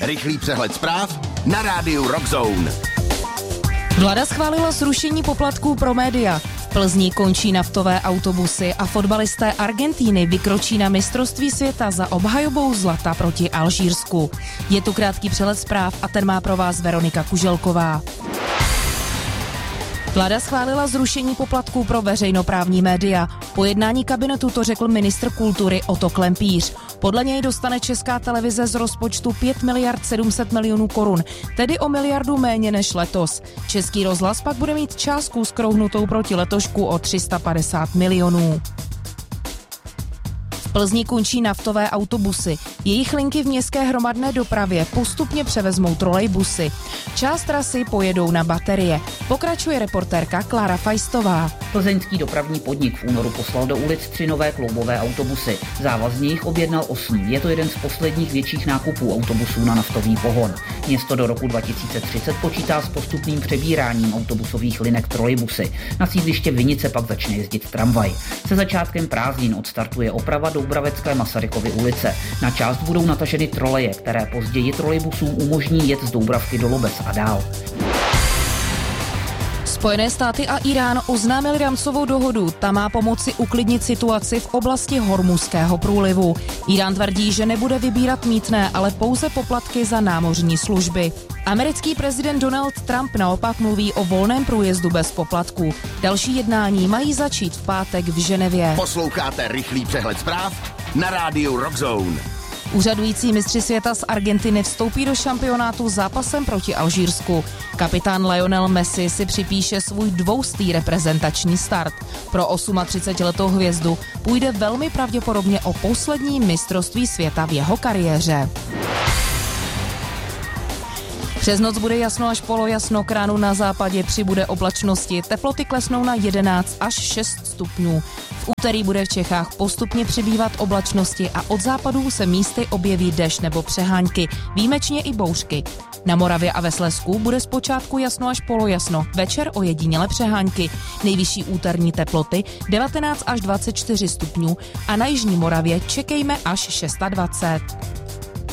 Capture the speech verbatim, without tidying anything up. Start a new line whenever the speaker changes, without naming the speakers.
Rychlý přehled zpráv na rádiu Rock Zone.
Vláda schválila zrušení poplatků pro média. V Plzni končí naftové autobusy a fotbalisté Argentíny vykročí na mistrovství světa za obhajobou zlata proti Alžírsku. Je tu krátký přehled zpráv a ten má pro vás Veronika Kuželková. Vláda schválila zrušení poplatků pro veřejnoprávní média. Po jednání kabinetu to řekl ministr kultury Otto Klempíř. Podle něj dostane Česká televize z rozpočtu pět miliard sedm set milionů korun, tedy o miliardu méně než letos. Český rozhlas pak bude mít částku skrouhnutou proti letošku o tři sta padesát milionů. V Plzni končí naftové autobusy. Jejich linky v městské hromadné dopravě postupně převezmou trolejbusy. Část trasy pojedou na baterie. Pokračuje reportérka Klára Fajstová.
Plzeňský dopravní podnik v únoru poslal do ulic tři nové kloubové autobusy. Závazně jich objednal osm. Je to jeden z posledních větších nákupů autobusů na naftový pohon. Město do roku dva tisíce třicet počítá s postupným přebíráním autobusových linek trolejbusy. Na sídliště Vinice pak začne jezdit tramvaj. Se začátkem prázdnin odstartuje oprava Doubravecké Masarykovy ulice. Na část budou nataženy troleje, které později trolejbusům umožní jet z Doubravky do Lobec a dál.
Spojené státy a Irán oznámili rámcovou dohodu. Ta má pomoci uklidnit situaci v oblasti Hormuzského průlivu. Irán tvrdí, že nebude vybírat mýtné, ale pouze poplatky za námořní služby. Americký prezident Donald Trump naopak mluví o volném průjezdu bez poplatků. Další jednání mají začít v pátek v Ženevě.
Posloucháte rychlý přehled zpráv na rádiu Rock Zone.
Úřadující mistři světa z Argentiny vstoupí do šampionátu zápasem proti Alžírsku. Kapitán Lionel Messi si připíše svůj dvoustý reprezentační start. Pro třicetiosmiletou hvězdu půjde velmi pravděpodobně o poslední mistrovství světa v jeho kariéře. Přes noc bude jasno až polojasno, k ránu na západě přibude oblačnosti, teploty klesnou na jedenáct až šest stupňů. V úterý bude v Čechách postupně přibývat oblačnosti a od západů se místy objeví déšť nebo přehánky, výjimečně i bouřky. Na Moravě a ve Slezsku bude zpočátku jasno až polojasno, večer ojediněle přehánky. Nejvyšší úterní teploty devatenáct až dvacet čtyři stupňů a na jižní Moravě čekejme až dvacet šest.